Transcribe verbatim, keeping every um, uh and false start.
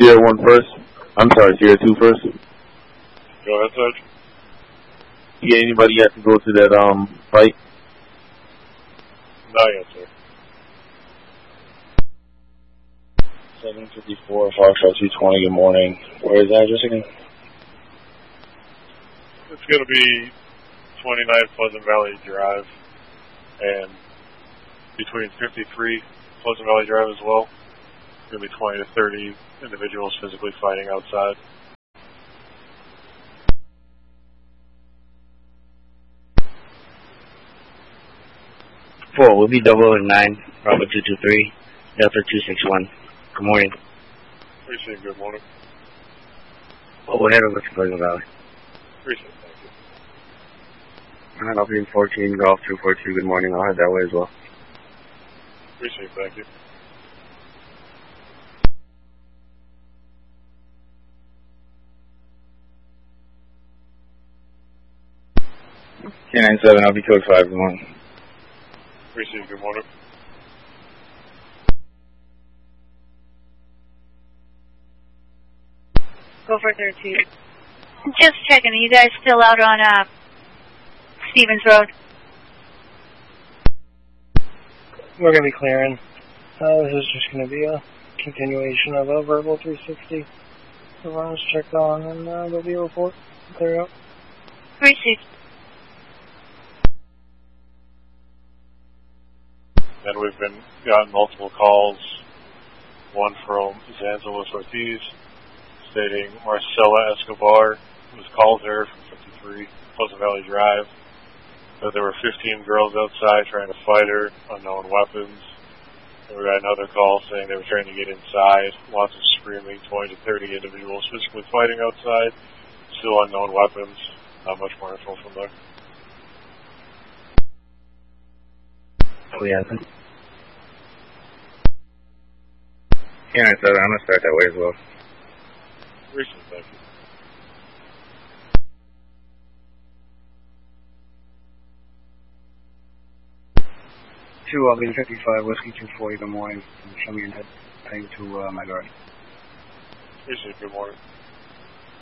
Tier one first. I'm sorry, Tier two first. Go ahead, Sarge. Yeah, anybody have to go to that um fight? Not yet, sir. seven fifty-four, Foxtrot two twenty, good morning. Where is the address again? It's going to be twenty-nine Pleasant Valley Drive, and between fifty-three Pleasant Valley Drive as well. It's going to be twenty to thirty individuals physically fighting outside. Four, we'll be double and nine, Bravo two two three, Delta two six one. Good morning. Appreciate it, good morning. Oh, we'll head over to Pleasant Valley. Appreciate it, thank you. Alright, I'll be in fourteen, Golf two four two, good morning. I'll head that way as well. Appreciate it, thank you. K nine seven, I'll be code five, good morning. Appreciate it, good morning. Go for thirteen. Just checking, are you guys still out on uh, Stevens Road? We're going to be clearing. Uh, this is just going to be a continuation of a verbal three sixty. The runs checked on, and uh, there'll be a report. Clear up. Received. And we've been gotten multiple calls, one from Zanzilos Ortiz, stating Marcela Escobar was called there from fifty-three Pleasant Valley Drive, that there were fifteen girls outside trying to fight her, unknown weapons. And we got another call saying they were trying to get inside, lots of screaming, twenty to thirty individuals physically fighting outside, still unknown weapons. Not much more info from there. Oh, yeah. K nine seven, I'm going to start that way as well. Appreciate it, thank you. Two, I'll be in fifty-five, Whiskey two forty, good morning. Show me your head. Heading to uh, my guard. Appreciate it, good morning.